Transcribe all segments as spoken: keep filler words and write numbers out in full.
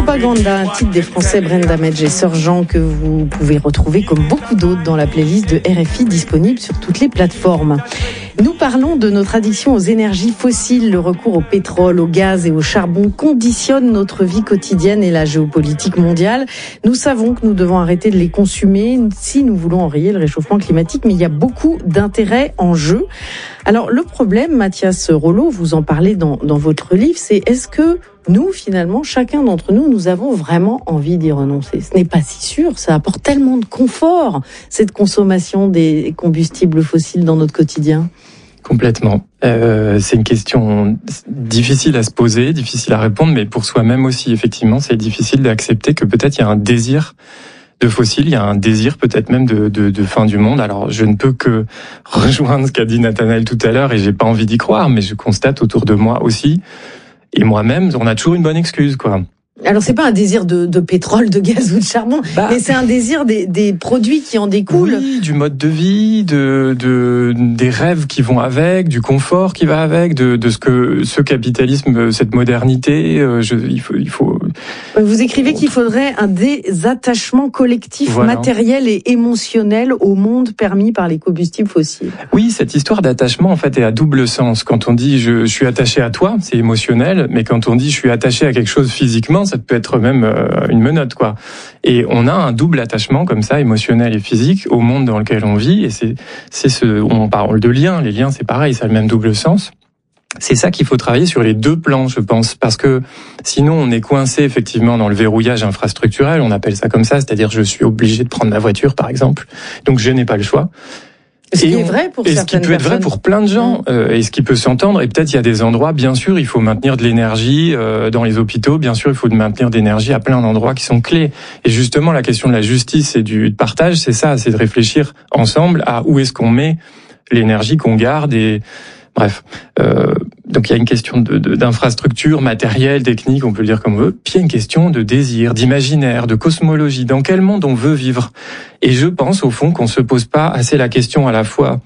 Propaganda, un titre des Français Brenda Medj et Sir Jean que vous pouvez retrouver comme beaucoup d'autres dans la playlist de R F I disponible sur toutes les plateformes. Nous parlons de notre addiction aux énergies fossiles. Le recours au pétrole, au gaz et au charbon conditionne notre vie quotidienne et la géopolitique mondiale. Nous savons que nous devons arrêter de les consommer si nous voulons enrayer le réchauffement climatique, mais il y a beaucoup d'intérêts en jeu. Alors le problème, Mathias Rollo, vous en parlez dans, dans votre livre, c'est est-ce que nous, finalement, chacun d'entre nous, nous avons vraiment envie d'y renoncer? Ce n'est pas si sûr, ça apporte tellement de confort, cette consommation des combustibles fossiles dans notre quotidien. Complètement. Euh, c'est une question difficile à se poser, difficile à répondre, mais pour soi-même aussi, effectivement, c'est difficile d'accepter que peut-être il y a un désir de fossiles, il y a un désir peut-être même de, de, de fin du monde. Alors, je ne peux que rejoindre ce qu'a dit Nathanaël tout à l'heure, et j'ai pas envie d'y croire, mais je constate autour de moi aussi, et moi-même, on a toujours une bonne excuse, quoi. Alors c'est pas un désir de, de pétrole, de gaz ou de charbon, bah, mais c'est un désir des, des produits qui en découlent. Oui, du mode de vie, de, de des rêves qui vont avec, du confort qui va avec, de, de ce que ce capitalisme, cette modernité. Je, il faut, il faut. Vous écrivez qu'il faudrait un désattachement collectif, voilà, matériel et émotionnel au monde permis par les combustibles fossiles. Oui, cette histoire d'attachement en fait est à double sens. Quand on dit je, je suis attaché à toi, c'est émotionnel, mais quand on dit je suis attaché à quelque chose physiquement, ça peut être même une menotte, quoi. Et on a un double attachement comme ça, émotionnel et physique, au monde dans lequel on vit. Et c'est, c'est ce, on parle de liens. Les liens, c'est pareil, ça a le même double sens. C'est ça qu'il faut travailler sur les deux plans, je pense, parce que sinon on est coincé effectivement dans le verrouillage infrastructurel. On appelle ça comme ça, c'est-à-dire je suis obligé de prendre ma voiture, par exemple, donc je n'ai pas le choix. Ce qui est vrai pour certaines personnes. Et ce qui peut être vrai pour plein de gens, euh, et ce qui peut s'entendre. Et peut-être il y a des endroits, bien sûr, il faut maintenir de l'énergie euh, dans les hôpitaux. Bien sûr, il faut maintenir de l'énergie à plein d'endroits qui sont clés. Et justement, la question de la justice et du partage, c'est ça, c'est de réfléchir ensemble à où est-ce qu'on met l'énergie qu'on garde. Et bref, euh, donc il y a une question de, de, d'infrastructure, matériel, technique, on peut le dire comme on veut. Puis il y a une question de désir, d'imaginaire, de cosmologie. Dans quel monde on veut vivre? Et je pense au fond qu'on se pose pas assez la question à la fois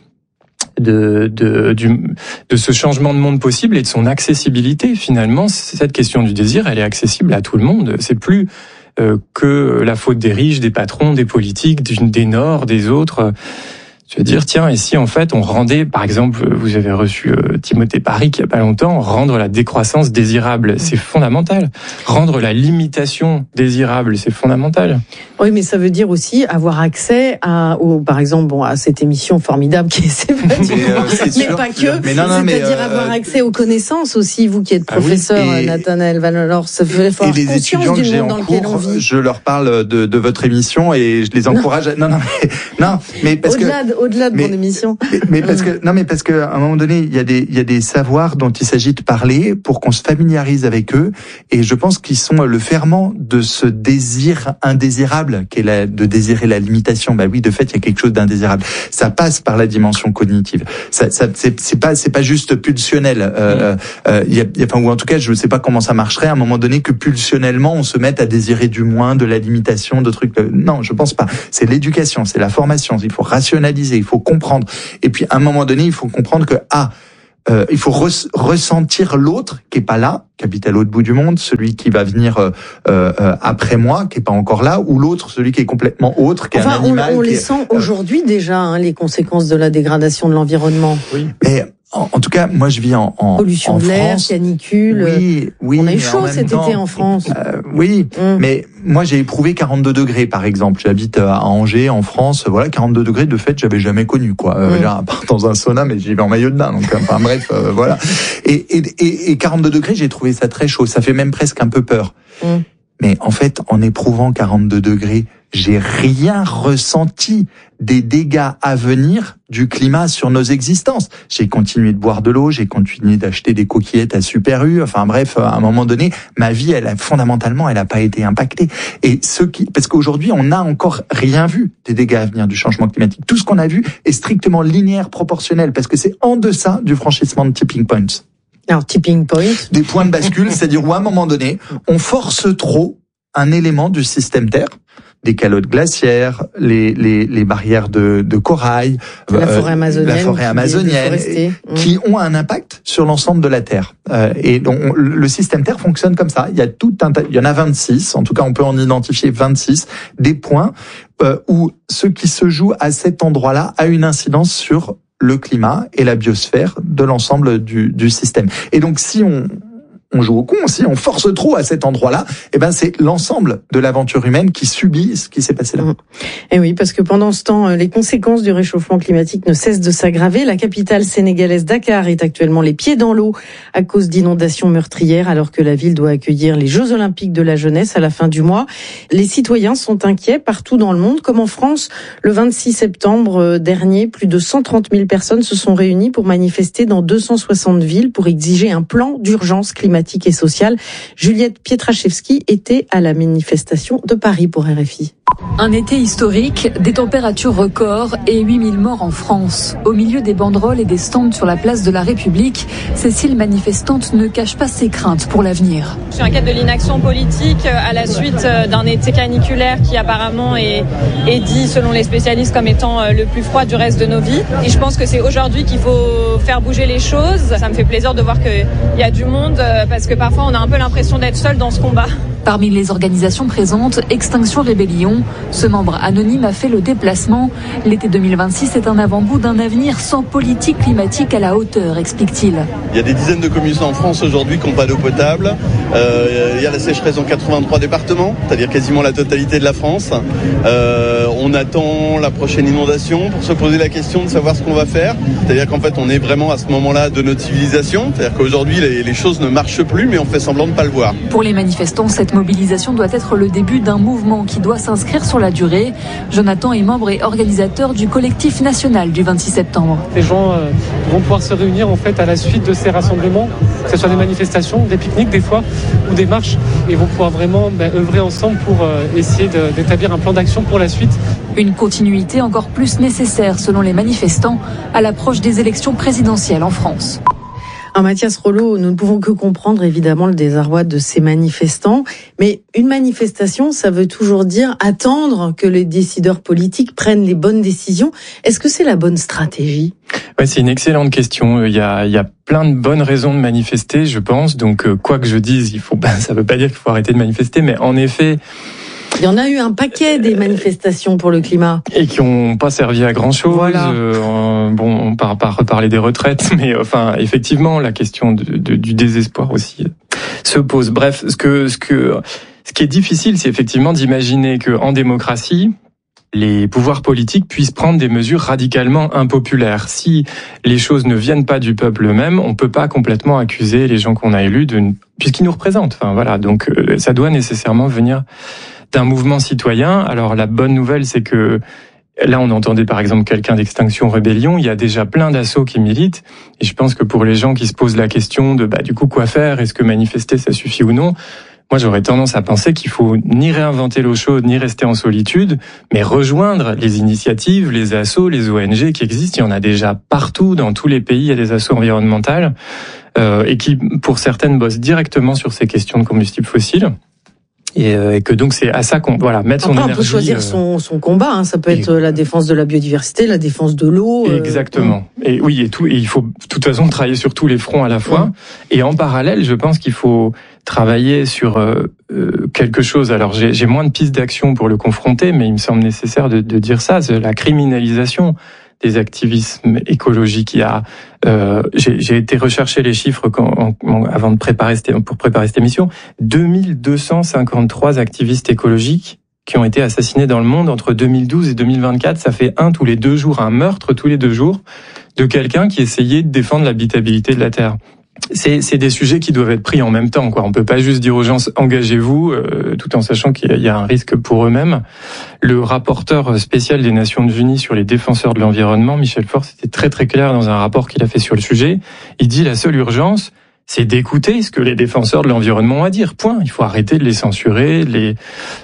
de de du de ce changement de monde possible et de son accessibilité. Finalement, cette question du désir, elle est accessible à tout le monde. C'est plus euh, que la faute des riches, des patrons, des politiques, des Nord, des autres. Je veux dire, tiens, et si en fait on rendait, par exemple, vous avez reçu euh, Timothée Paric il y a pas longtemps, rendre la décroissance désirable, c'est fondamental. Rendre la limitation désirable, c'est fondamental. Oui, mais ça veut dire aussi avoir accès à, au, par exemple, bon, à cette émission formidable qui est C'est pas du mais, euh, mais pas que. Mais non, non, c'est-à-dire euh, avoir accès aux connaissances aussi, vous qui êtes professeur, ah oui, Nathanaël Valor, ça fait et les étudiants que j'ai en cours, je leur parle de, de votre émission et je les encourage. À, non, non, mais, non, mais parce au-delà que de, au-delà de mais, mon émission. Mais, mais parce que non, mais parce que à un moment donné, il y a des il y a des savoirs dont il s'agit de parler pour qu'on se familiarise avec eux, et je pense qu'ils sont le ferment de ce désir indésirable qu'est la de désirer la limitation. Bah oui, de fait, il y a quelque chose d'indésirable. Ça passe par la dimension cognitive. Ça, ça c'est, c'est pas c'est pas juste pulsionnel. Euh, euh, il y a, y a, enfin, ou en tout cas, je ne sais pas comment ça marcherait à un moment donné que pulsionnellement on se mette à désirer du moins, de la limitation, de trucs. Non, je pense pas. C'est l'éducation, c'est la formation. Il faut rationaliser, il faut comprendre. Et puis à un moment donné, il faut comprendre que ah. Euh, il faut re- ressentir l'autre qui est pas là, qui habite à l'autre bout du monde, celui qui va venir euh, euh, après moi, qui est pas encore là, ou l'autre, celui qui est complètement autre, qui enfin, est un animal. On, on les est, sent euh, aujourd'hui déjà, hein, les conséquences de la dégradation de l'environnement. Oui. Mais en, en tout cas, moi je vis en, en pollution en de l'air, France. canicule. Oui, oui. On a eu chaud cet temps, été en France. Euh, oui, mmh. mais moi j'ai éprouvé quarante-deux degrés par exemple. J'habite à Angers, en France. Voilà, quarante-deux degrés de fait, j'avais jamais connu quoi. Euh, mmh. À part dans un sauna, mais j'y vais en maillot de bain. Donc enfin bref, euh, voilà. Et, et, et, et quarante-deux degrés, j'ai trouvé ça très chaud. Ça fait même presque un peu peur. Mmh. Mais en fait, en éprouvant quarante-deux degrés, j'ai rien ressenti des dégâts à venir du climat sur nos existences. J'ai continué de boire de l'eau, j'ai continué d'acheter des coquillettes à Super U. Enfin bref, à un moment donné, ma vie, elle a fondamentalement, elle n'a pas été impactée. Et ceux qui, parce qu'aujourd'hui, on n'a encore rien vu des dégâts à venir du changement climatique. Tout ce qu'on a vu est strictement linéaire, proportionnel, parce que c'est en deçà du franchissement de tipping points. Alors, tipping point. Des points de bascule, c'est-à-dire où à un moment donné, on force trop un élément du système Terre, des calottes glaciaires, les, les, les barrières de, de corail, la forêt amazonienne, la forêt amazonienne qui ont un impact sur l'ensemble de la Terre. Euh, et donc, on, le système Terre fonctionne comme ça. Il y a tout un, il y en a vingt-six, en tout cas on peut en identifier vingt-six, des points euh, où ce qui se joue à cet endroit-là a une incidence sur le climat et la biosphère de l'ensemble du, du système. Et donc si on on joue au con, si on force trop à cet endroit-là, eh ben c'est l'ensemble de l'aventure humaine qui subit ce qui s'est passé là. Et oui, parce que pendant ce temps, les conséquences du réchauffement climatique ne cessent de s'aggraver. La capitale sénégalaise Dakar est actuellement les pieds dans l'eau à cause d'inondations meurtrières, alors que la ville doit accueillir les Jeux Olympiques de la jeunesse à la fin du mois. Les citoyens sont inquiets partout dans le monde, comme en France. Le vingt-six septembre dernier, plus de cent trente mille personnes se sont réunies pour manifester dans deux cent soixante villes pour exiger un plan d'urgence climatique et sociale. Juliette Pietraszewski était à la manifestation de Paris pour R F I. Un été historique, des températures records et huit mille morts en France. Au milieu des banderoles et des stands sur la place de la République, Cécile, manifestante, ne cache pas ses craintes pour l'avenir. Je suis inquiète de l'inaction politique à la suite d'un été caniculaire qui apparemment est, est dit, selon les spécialistes, comme étant le plus froid du reste de nos vies. Et je pense que c'est aujourd'hui qu'il faut faire bouger les choses. Ça me fait plaisir de voir qu'il y a du monde parce que parfois on a un peu l'impression d'être seul dans ce combat. Parmi les organisations présentes, Extinction Rébellion. Ce membre anonyme a fait le déplacement. L'été deux mille vingt-six est un avant-goût d'un avenir sans politique climatique à la hauteur, explique-t-il. Il y a des dizaines de communes en France aujourd'hui qui n'ont pas d'eau potable. Euh, il y a la sécheresse dans quatre-vingt-trois départements, c'est-à-dire quasiment la totalité de la France. Euh, on attend la prochaine inondation pour se poser la question de savoir ce qu'on va faire. C'est-à-dire qu'en fait, on est vraiment à ce moment-là de notre civilisation. C'est-à-dire qu'aujourd'hui, les, les choses ne marchent plus, mais on fait semblant de ne pas le voir. Pour les manifestants, cette mobilisation doit être le début d'un mouvement qui doit s'inscrire sur la durée. Jonathan est membre et organisateur du collectif national du vingt-six septembre. Les gens euh, vont pouvoir se réunir en fait à la suite de ces rassemblements, que ce soit des manifestations, des pique-niques des fois, ou des marches, et vont pouvoir vraiment bah, œuvrer ensemble pour euh, essayer de, d'établir un plan d'action pour la suite. Une continuité encore plus nécessaire selon les manifestants à l'approche des élections présidentielles en France. Ah, Mathias Rollo, nous ne pouvons que comprendre évidemment le désarroi de ces manifestants, mais une manifestation, ça veut toujours dire attendre que les décideurs politiques prennent les bonnes décisions. Est-ce que c'est la bonne stratégie ? Ouais, c'est une excellente question. Il y a, il y a plein de bonnes raisons de manifester, je pense. Donc, quoi que je dise, il faut, ben, ça veut pas dire qu'il faut arrêter de manifester, mais en effet, il y en a eu un paquet des manifestations pour le climat. Et qui n'ont pas servi à grand-chose. Voilà. Euh, bon, on part pas reparler des retraites, mais enfin, effectivement, la question de, de, du désespoir aussi se pose. Bref, ce que, ce que, ce qui est difficile, c'est effectivement d'imaginer que en démocratie, les pouvoirs politiques puissent prendre des mesures radicalement impopulaires. Si les choses ne viennent pas du peuple eux-mêmes, on peut pas complètement accuser les gens qu'on a élus de, puisqu'ils nous représentent. Enfin, voilà. Donc, ça doit nécessairement venir d'un mouvement citoyen. Alors la bonne nouvelle, c'est que là, on entendait par exemple quelqu'un d'Extinction Rébellion. Il y a déjà plein d'assauts qui militent. Et je pense que pour les gens qui se posent la question de bah du coup quoi faire, est-ce que manifester ça suffit ou non, moi j'aurais tendance à penser qu'il faut ni réinventer l'eau chaude, ni rester en solitude, mais rejoindre les initiatives, les assos, les O N G qui existent. Il y en a déjà partout, dans tous les pays, il y a des assos environnementales euh, et qui, pour certaines, bossent directement sur ces questions de combustibles fossiles. Et, euh, et que donc c'est à ça qu'on voilà mettre Après, son énergie. On peut choisir son, son combat. Hein. Ça peut être et, la défense de la biodiversité, la défense de l'eau. Exactement. Euh, et oui, et tout. Et il faut de toute façon travailler sur tous les fronts à la fois. Mmh. Et en parallèle, je pense qu'il faut travailler sur euh, euh, quelque chose. Alors j'ai, j'ai moins de pistes d'action pour le confronter, mais il me semble nécessaire de, de dire ça. C'est la criminalisation des activismes écologiques. Il y a, euh, j'ai, j'ai été rechercher les chiffres quand, en, avant de préparer cette, pour préparer cette émission. deux mille deux cent cinquante-trois activistes écologiques qui ont été assassinés dans le monde entre deux mille douze et deux mille vingt-quatre. Ça fait un tous les deux jours, un meurtre tous les deux jours de quelqu'un qui essayait de défendre l'habitabilité de la Terre. C'est, c'est des sujets qui doivent être pris en même temps, quoi. On peut pas juste dire aux gens engagez-vous, euh, tout en sachant qu'il y a un risque pour eux-mêmes. Le rapporteur spécial des Nations Unies sur les défenseurs de l'environnement, Michel Forst, était très très clair dans un rapport qu'il a fait sur le sujet. Il dit la seule urgence, c'est d'écouter ce que les défenseurs de l'environnement ont à dire. Point. Il faut arrêter de les censurer, les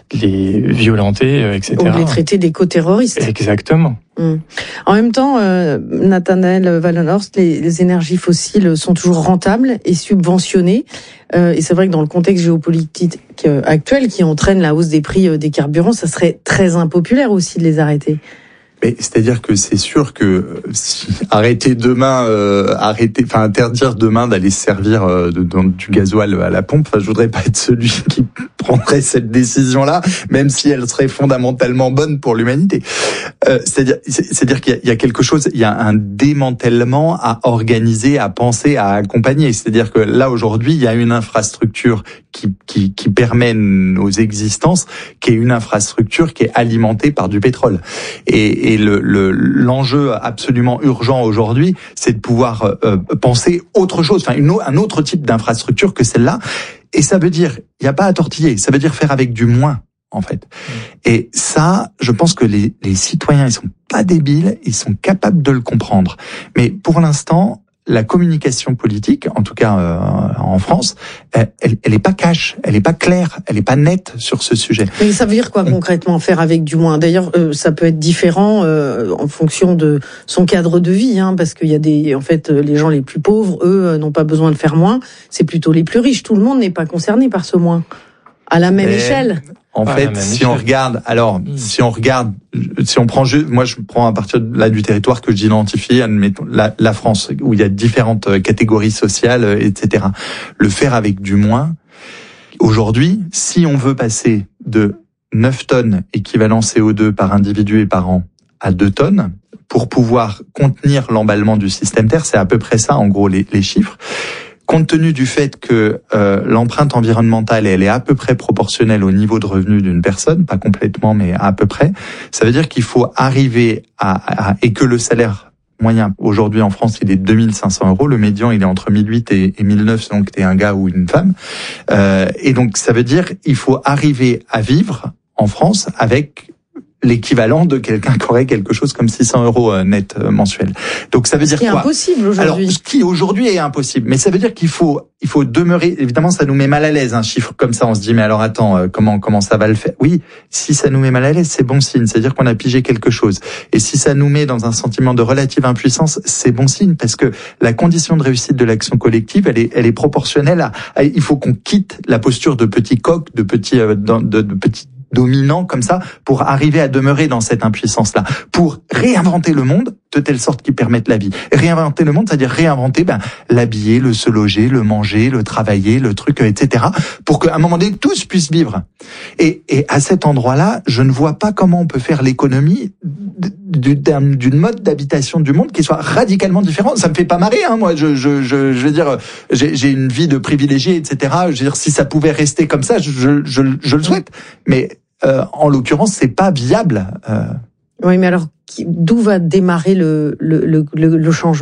les violenter, et cetera. Ou les traiter d'éco-terroristes. Exactement. Mmh. En même temps, euh, Nathanaël Wallenhorst, les, les énergies fossiles sont toujours rentables et subventionnées. Euh, et c'est vrai que dans le contexte géopolitique actuel qui entraîne la hausse des prix des carburants, ça serait très impopulaire aussi de les arrêter. Mais c'est-à-dire que c'est sûr que si arrêter demain, euh, arrêter, enfin interdire demain d'aller se servir euh, de, de, du gasoil à la pompe, enfin je voudrais pas être celui qui prendrait cette décision-là, même si elle serait fondamentalement bonne pour l'humanité. Euh, c'est-à-dire, c'est-à-dire qu'il y a, il y a quelque chose, il y a un démantèlement à organiser, à penser, à accompagner. C'est-à-dire que là aujourd'hui, il y a une infrastructure qui qui, qui permet nos existences, qui est une infrastructure qui est alimentée par du pétrole. Et, et le, le, l'enjeu absolument urgent aujourd'hui, c'est de pouvoir euh, penser autre chose, enfin une, un autre type d'infrastructure que celle-là. Et ça veut dire, il n'y a pas à tortiller, ça veut dire faire avec du moins, en fait. Mmh. Et ça, je pense que les, les citoyens, ils sont pas débiles, ils sont capables de le comprendre. Mais pour l'instant, la communication politique, en tout cas euh, en France, elle, elle est pas cash, elle est pas claire, elle est pas nette sur ce sujet. Mais ça veut dire quoi concrètement, faire avec du moins? D'ailleurs, euh, ça peut être différent euh, en fonction de son cadre de vie, hein, parce qu'il y a des, en fait, les gens les plus pauvres, eux, euh, n'ont pas besoin de faire moins. C'est plutôt les plus riches. Tout le monde n'est pas concerné par ce moins à la même Mais... échelle. En ah, fait, si on regarde, alors, mmh. si on regarde, si on prend juste, moi je prends à partir de là du territoire que j'identifie, admettons, la, la France, où il y a différentes catégories sociales, et cetera. Le faire avec du moins. Aujourd'hui, si on veut passer de neuf tonnes équivalent C O deux par individu et par an à deux tonnes, pour pouvoir contenir l'emballement du système Terre, c'est à peu près ça, en gros, les, les chiffres. Compte tenu du fait que euh, l'empreinte environnementale, elle est à peu près proportionnelle au niveau de revenu d'une personne, pas complètement, mais à peu près, ça veut dire qu'il faut arriver à, à et que le salaire moyen aujourd'hui en France, il est de deux mille cinq cents euros, le médian il est entre mille huit et, et mille neuf selon que t'es un gars ou une femme, euh, et donc ça veut dire il faut arriver à vivre en France avec l'équivalent de quelqu'un qui aurait quelque chose comme six cents euros net mensuel. Donc ça veut dire quoi? Ce qui est impossible aujourd'hui. Alors, ce qui aujourd'hui est impossible, mais ça veut dire qu'il faut, il faut demeurer. Évidemment, ça nous met mal à l'aise un chiffre comme ça. On se dit mais alors attends, comment comment ça va le faire? Oui, si ça nous met mal à l'aise, c'est bon signe. C'est-à-dire qu'on a pigé quelque chose. Et si ça nous met dans un sentiment de relative impuissance, c'est bon signe parce que la condition de réussite de l'action collective, elle est elle est proportionnelle à. à il faut qu'on quitte la posture de petit coq, de petit de, de, de petit dominant comme ça, pour arriver à demeurer dans cette impuissance-là, pour réinventer le monde de telle sorte qu'il permette la vie. Et réinventer le monde, c'est-à-dire réinventer ben, l'habiller, le se loger, le manger, le travailler, le truc, et cetera, pour qu'à un moment donné, tous puissent vivre. Et, et à cet endroit-là, je ne vois pas comment on peut faire l'économie d'une mode d'habitation du monde qui soit radicalement différente. Ça me fait pas marrer, hein, moi, je, je, je, je veux dire, j'ai, j'ai une vie de privilégié, et cetera. Je veux dire, si ça pouvait rester comme ça, je, je, je, je le souhaite. Mais Euh, en l'occurrence, c'est pas viable. Euh... Oui, mais alors, d'où va démarrer le, le, le, le changement ?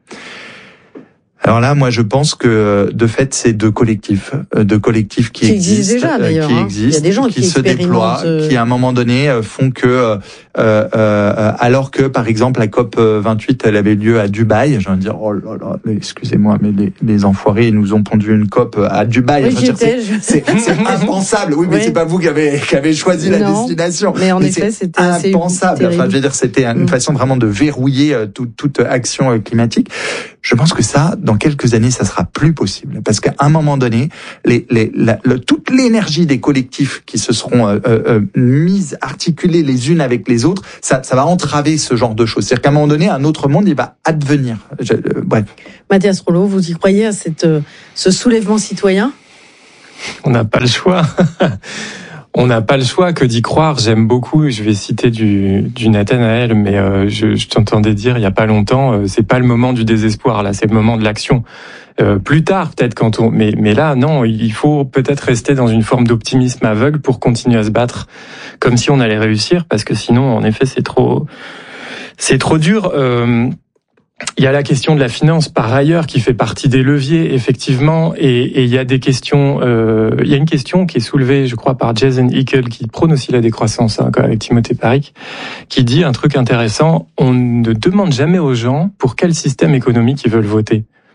Alors là, moi, je pense que de fait, c'est deux collectifs, deux collectifs qui, qui existent, existent déjà d'ailleurs. qui hein. existent, Il y a des gens qui, qui se déploient, euh... qui à un moment donné font que, euh, euh, alors que par exemple la COP vingt-huit, elle avait lieu à Dubaï. J'ai envie de dire, oh là là, excusez-moi, mais les, les enfoirés, ils nous ont pondu une COP à Dubaï. Oui, enfin, c'est, je... c'est, c'est impensable. Oui, mais oui. C'est pas vous qui avez qui avez choisi non, la destination. Mais en mais effet, c'est c'était impensable. Enfin, je veux dire, c'était une mm. façon vraiment de verrouiller toute, toute action climatique. Je pense que ça, dans quelques années, ça sera plus possible, parce qu'à un moment donné, les, les, la, le, toute l'énergie des collectifs qui se seront euh, euh, mises, articulées les unes avec les autres, ça, ça va entraver ce genre de choses. C'est-à-dire qu'à un moment donné, un autre monde, il va advenir. Je, euh, bref. Mathias Rollo, vous y croyez à cette, euh, ce soulèvement citoyen ? On n'a pas le choix. On n'a pas le choix que d'y croire. J'aime beaucoup, je vais citer du, du Nathanaël, mais euh, je, je t'entendais dire il y a pas longtemps, euh, c'est pas le moment du désespoir, là, c'est le moment de l'action. Euh, plus tard, peut-être quand on, mais mais là, non, il faut peut-être rester dans une forme d'optimisme aveugle pour continuer à se battre, comme si on allait réussir, parce que sinon, en effet, c'est trop, c'est trop dur. Euh, Il y a la question de la finance, par ailleurs, qui fait partie des leviers, effectivement, et, et il y a des questions. Euh, il y a une question qui est soulevée, je crois, par Jason Hickel, qui prône aussi la décroissance, hein, avec Timothée Paric, qui dit un truc intéressant. On ne demande jamais aux gens pour quel système économique ils veulent voter.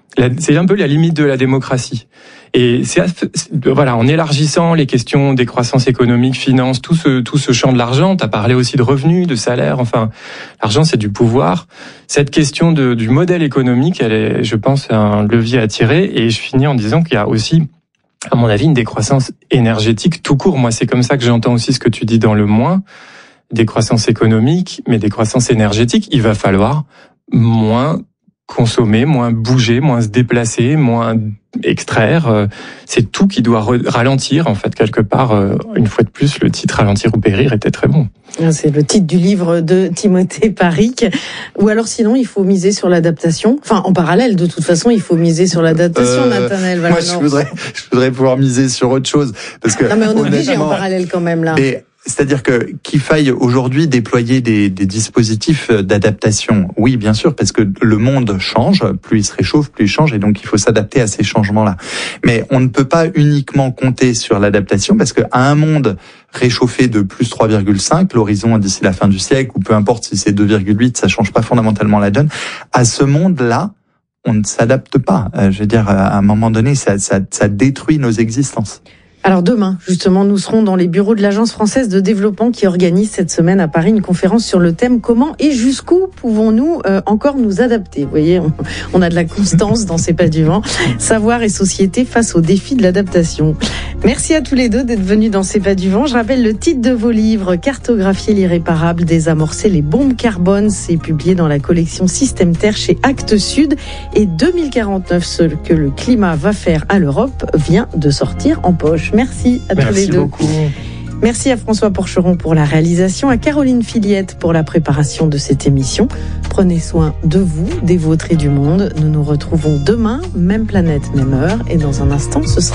c'est un peu la limite de la démocratie. Et c'est, voilà, en élargissant les questions des croissances économiques, finances, tout ce, tout ce champ de l'argent, tu as parlé aussi de revenus, de salaires, enfin, l'argent c'est du pouvoir. Cette question de, du modèle économique, elle est, je pense, un levier à tirer. Et je finis en disant qu'il y a aussi, à mon avis, une décroissance énergétique tout court. Moi, c'est comme ça que j'entends aussi ce que tu dis dans le moins. Décroissance économique, mais décroissance énergétique. Il va falloir moins consommer, moins bouger, moins se déplacer, moins extraire. C'est tout qui doit ralentir, en fait, quelque part. Une fois de plus, le titre « Ralentir ou périr » était très bon. C'est le titre du livre de Timothée Paric. Ou alors, sinon, il faut miser sur l'adaptation. Enfin, en parallèle, de toute façon, il faut miser sur l'adaptation, euh, Nathanaël Valenor. Moi, je voudrais, je voudrais pouvoir miser sur autre chose. Parce que, non, mais on est obligé en parallèle quand même, là. Mais... C'est-à-dire que qu'il faille aujourd'hui déployer des, des dispositifs d'adaptation, oui, bien sûr, parce que le monde change, plus il se réchauffe, plus il change, et donc il faut s'adapter à ces changements-là. Mais on ne peut pas uniquement compter sur l'adaptation, parce qu'à un monde réchauffé de plus trois virgule cinq, l'horizon d'ici la fin du siècle, ou peu importe si c'est deux virgule huit, ça change pas fondamentalement la donne. À ce monde-là, on ne s'adapte pas. Je veux dire, à un moment donné, ça, ça, ça détruit nos existences. Alors demain, justement, nous serons dans les bureaux de l'Agence française de développement qui organise cette semaine à Paris une conférence sur le thème « Comment et jusqu'où pouvons-nous euh, encore nous adapter ?» Vous voyez, on, on a de la constance dans C'est pas du vent. Savoir et société face aux défis de l'adaptation. Merci à tous les deux d'être venus dans C'est pas du vent. Je rappelle le titre de vos livres « Cartographier l'irréparable, désamorcer les bombes carbone ». C'est publié dans la collection Système Terre chez Actes Sud. Et deux mille quarante-neuf, ce que le climat va faire à l'Europe vient de sortir en poche. Merci à Merci tous les deux. Beaucoup. Merci à François Porcheron pour la réalisation, à Caroline Filiette pour la préparation de cette émission. Prenez soin de vous, des vôtres et du monde. Nous nous retrouvons demain, même planète, même heure. Et dans un instant, ce sera